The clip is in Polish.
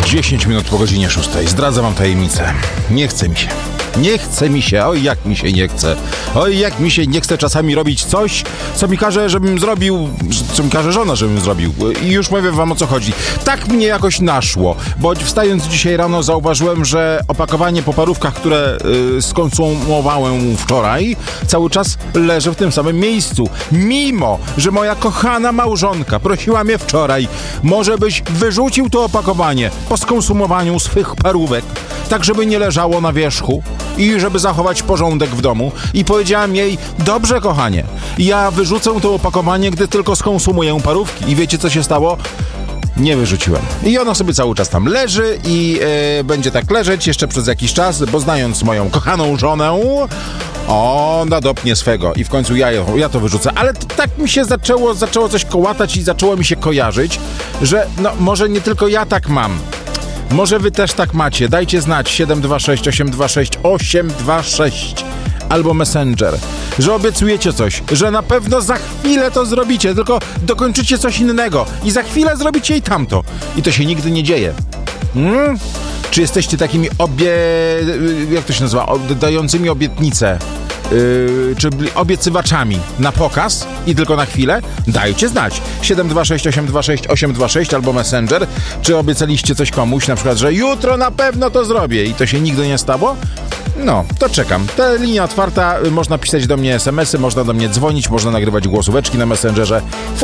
10 minut po godzinie 6. Zdradzę wam tajemnicę. Nie chce mi się. Nie chce mi się. Oj, jak mi się nie chce. Oj, jak mi się nie chce czasami robić coś, co mi każe, żebym zrobił, co mi każe żona, żebym zrobił. I już powiem wam, o co chodzi. Tak mnie jakoś naszło, bo wstając dzisiaj rano zauważyłem, że opakowanie po parówkach, które skonsumowałem wczoraj, cały czas leży w tym samym miejscu. Mimo, że moja kochana małżonka prosiła mnie wczoraj, może byś wyrzucił to opakowanie po skonsumowaniu swych parówek, tak żeby nie leżało na wierzchu i żeby zachować porządek w domu. I powiedziałem jej, dobrze kochanie, ja wyrzucę to opakowanie, gdy tylko skonsumuję parówki. I wiecie, co się stało? Nie wyrzuciłem. I ono sobie cały czas tam leży i będzie tak leżeć jeszcze przez jakiś czas, bo znając moją kochaną żonę, ona dopnie swego i w końcu ja to wyrzucę. Ale tak mi się zaczęło coś kołatać i zaczęło mi się kojarzyć, że no może nie tylko ja tak mam. Może wy też tak macie. Dajcie znać 726 826 826 albo Messenger, że obiecujecie coś, że na pewno za chwilę to zrobicie, tylko dokończycie coś innego i za chwilę zrobicie i tamto. I to się nigdy nie dzieje. Czy jesteście takimi jak to się nazywa? Dającymi obietnice? Czy obiecywaczami na pokaz i tylko na chwilę? Dajcie znać. 726 826 826 albo Messenger. Czy obiecaliście coś komuś, na przykład, że jutro na pewno to zrobię i to się nigdy nie stało? No, to czekam. Ta linia otwarta, można pisać do mnie SMS-y, można do mnie dzwonić, można nagrywać głosóweczki na Messengerze.